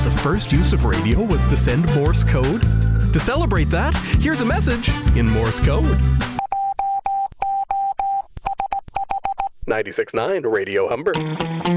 the first use of radio was to send Morse code? To celebrate that, here's a message in Morse code. 96.9 Radio Humber.